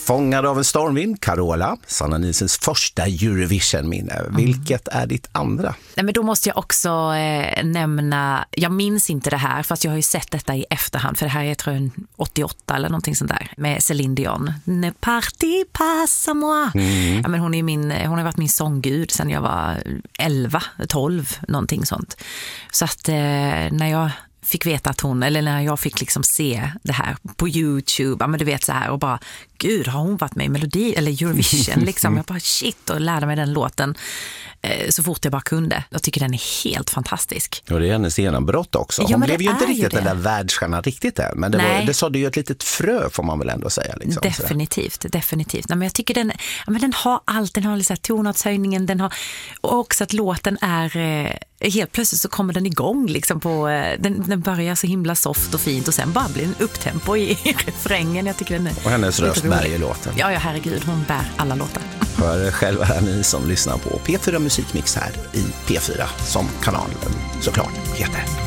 Fångad av en stormvind, Carola, Sanna Nilssons första Eurovision-minne. Vilket är ditt andra? Nej, men då måste jag också nämna, jag minns inte det här fast jag har ju sett detta i efterhand, för det här är tror jag 88 eller någonting sånt där, med Céline Dion. Ne parti pas à moi. Ja, men hon har varit min sånggud sedan jag var 11, 12, någonting sånt. Så att när jag fick veta att när jag fick liksom se det här på YouTube, ja men du vet så här, och bara, gud, har hon varit med i Melodi eller Eurovision liksom, jag bara shit, och lärde mig den låten så fort jag bara kunde. Jag tycker den är helt fantastisk. Och det är hennes genombrott också. Hon blev ju inte riktigt den där världsstjärnan riktigt där, men det sådde ju ett litet frö, får man väl ändå säga. Liksom, definitivt. Nej, men jag tycker den har allt, den har liksom tonartshöjningen, den har, och också att låten är helt plötsligt så kommer den igång liksom den börjar så himla soft och fint och sen bara blir en upptempo i refrängen. Jag tycker den är, och hennes röst bär i låten. Ja, herregud, hon bär alla låtar. Hör själva här ni som lyssnar på P4 Musikmix här i P4, som kanalen såklart heter.